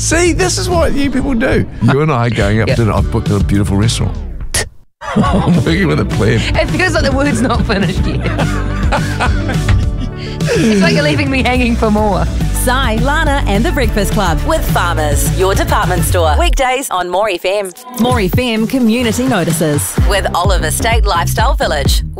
See, this is what you people do. You and I going up to dinner. I've booked a beautiful restaurant. I'm working with a plan. It feels like the word's not finished yet. It's like you're leaving me hanging for more. Si, Lana and the Breakfast Club with Farmers, your department store. Weekdays on More FM. More FM Community Notices with Olive Estate Lifestyle Village.